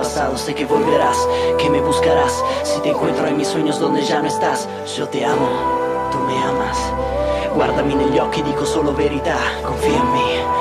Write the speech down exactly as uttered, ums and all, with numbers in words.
pasado, sé que volverás, que me buscarás. Si te encuentro en mis sueños donde ya no estás. Yo te amo, tu me amas. Guardami negli occhi, dico solo verità, confia in me.